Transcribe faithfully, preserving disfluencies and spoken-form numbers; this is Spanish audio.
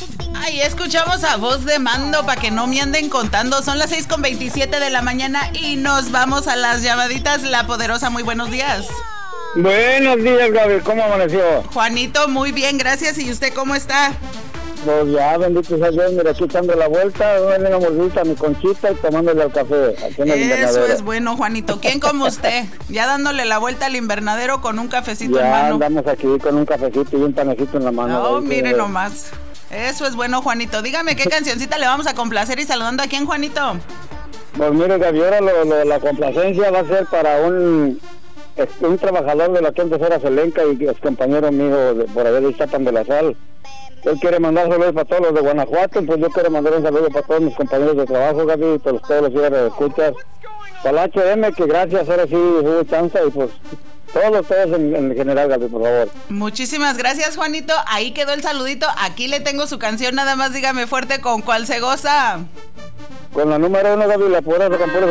Ahí escuchamos a Voz de Mando para que no me anden contando. Son las seis con veintisiete de la mañana y nos vamos a las llamaditas. La Poderosa, muy buenos días. Buenos días, Gaby, ¿cómo amaneció? Juanito, muy bien, gracias. ¿Y usted cómo está? Pues ya, bendito sea Dios, mira, aquí echando la vuelta, dándole una mordita a mi conchita y tomándole el café. Aquí en el Eso invernadero. es bueno, Juanito. ¿Quién como usted? Ya dándole la vuelta al invernadero con un cafecito ya en mano. Ya andamos aquí con un cafecito y un panecito en la mano. No, ahí, mire que... nomás. Eso es bueno, Juanito. Dígame qué cancioncita le vamos a complacer y saludando a quién, Juanito. Pues mire, Gaby, ahora lo, lo, la complacencia va a ser para un... un trabajador de la Quinta Cera Selenca y es compañero mío de, por allá de Iztapan de la Sal. Él quiere mandar saludos para todos los de Guanajuato, pues yo quiero mandar un saludo para todos mis compañeros de trabajo, Gaby, y para todos los que de escuchas. Para el H M, que gracias, ahora sí hubo chance, y pues todos, todos en, en general, Gaby, por favor. Muchísimas gracias, Juanito. Ahí quedó el saludito. Aquí le tengo su canción, nada más dígame fuerte con cuál se goza. Con la número uno, Gaby, la Poderosa, con puro